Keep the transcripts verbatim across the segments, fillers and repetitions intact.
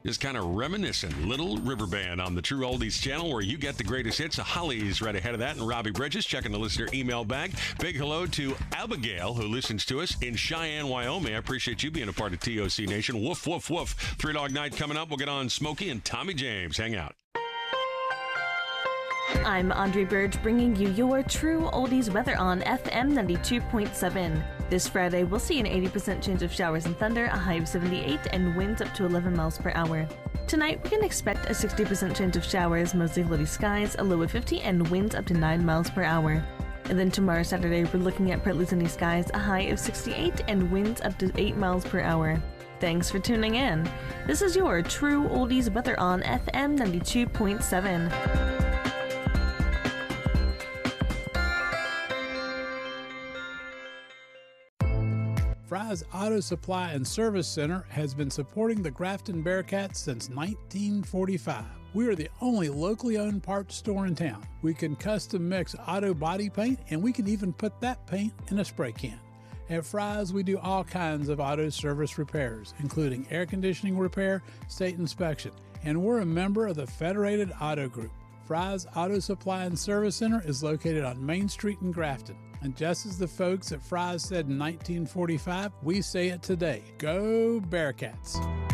Just kind of reminiscing. Little River Band on the True Oldies channel, where you get the greatest hits. Holly's right ahead of that, and Robbie Bridges checking the listener email bag. Big hello to Abigail, who listens to us in Cheyenne, Wyoming. I appreciate you being a part of T O C Nation. Woof, woof, woof. Three Dog Night coming up. We'll get on Smokey and Tommy James. Hang out. I'm Audrey Burge, bringing you your True Oldies weather on F M ninety-two point seven. This Friday, we'll see an eighty percent chance of showers and thunder, a high of seventy-eight, and winds up to eleven miles per hour. Tonight, we can expect a sixty percent chance of showers, mostly cloudy skies, a low of fifty, and winds up to nine miles per hour. And then tomorrow, Saturday, we're looking at partly sunny skies, a high of sixty-eight, and winds up to eight miles per hour. Thanks for tuning in. This is your True Oldies weather on F M ninety-two point seven. Fry's Auto Supply and Service Center has been supporting the Grafton Bearcats since nineteen forty-five. We are the only locally owned parts store in town. We can custom mix auto body paint, and we can even put that paint in a spray can. At Fry's, we do all kinds of auto service repairs, including air conditioning repair, state inspection, and we're a member of the Federated Auto Group. Fry's Auto Supply and Service Center is located on Main Street in Grafton. And just as the folks at Fry's said in nineteen forty-five, we say it today. Go Bearcats!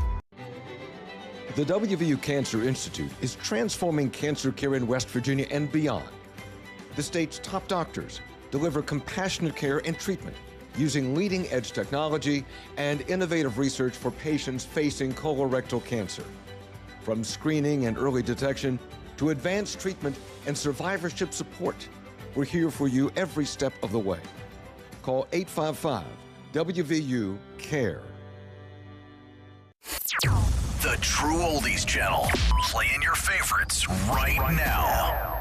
The W V U Cancer Institute is transforming cancer care in West Virginia and beyond. The state's top doctors deliver compassionate care and treatment using leading-edge technology and innovative research for patients facing colorectal cancer. From screening and early detection to advanced treatment and survivorship support, we're here for you every step of the way. Call eight five five W V U CARE. The True Oldies channel. Playing your favorites right now.